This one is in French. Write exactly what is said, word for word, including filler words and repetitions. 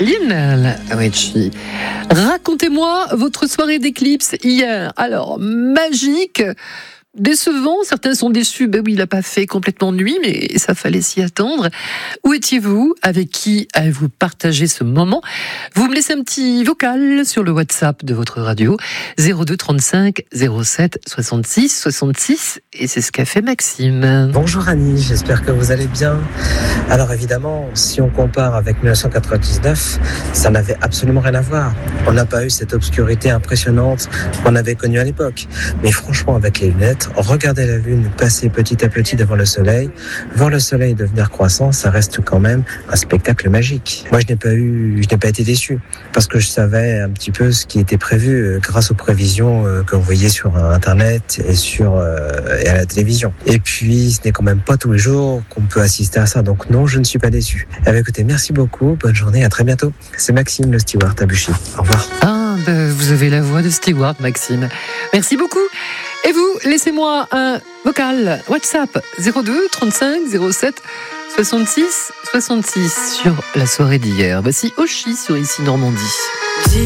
Lionel Richie. Racontez-moi votre soirée d'éclipse hier. Alors, magique, décevant, certains sont déçus. Ben oui, il n'a pas fait complètement nuit, mais ça fallait s'y attendre. Où étiez-vous? Avec qui avez-vous partagé ce moment? Vous me laissez un petit vocal sur le WhatsApp de votre radio, zéro deux trente-cinq zéro sept soixante-six soixante-six, et c'est ce qu'a fait Maxime. Bonjour Annie, j'espère que vous allez bien. Alors évidemment, si on compare avec dix-neuf cent quatre-vingt-dix-neuf, ça n'avait absolument rien à voir. On n'a pas eu cette obscurité impressionnante qu'on avait connue à l'époque. Mais franchement, avec les lunettes, regarder la lune passer petit à petit devant le soleil, voir le soleil devenir croissant, ça reste quand même un spectacle magique. Moi, je n'ai pas eu, je n'ai pas été déçu parce que je savais un petit peu ce qui était prévu grâce aux prévisions que vous voyez sur Internet et sur euh, et à la télévision. Et puis, ce n'est quand même pas tous les jours qu'on peut assister à ça. Donc non, je ne suis pas déçu. Eh bien, écoutez, merci beaucoup, bonne journée, à très bientôt. C'est Maxime, le steward à Buchy. Au revoir. Ah, ben, vous avez la voix de steward, Maxime. Merci beaucoup. Et vous, laissez-moi un vocal WhatsApp zéro deux trente-cinq zéro sept soixante-six soixante-six sur la soirée d'hier. Voici Oshi sur Ici Normandie.